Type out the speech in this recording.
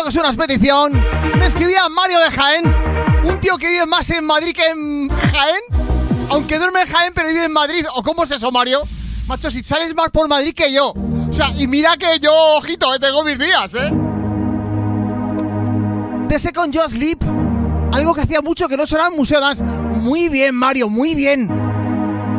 es una petición. Me escribía Mario de Jaén, un tío que vive más en Madrid que en Jaén, aunque duerme en Jaén pero vive en Madrid. ¿O cómo es eso, Mario? Macho, si sales más por Madrid que yo. O sea, y mira que yo, ojito, tengo mis días, The Second You Sleep, algo que hacía mucho que no sonaba en Museo Dance. Muy bien, Mario, muy bien.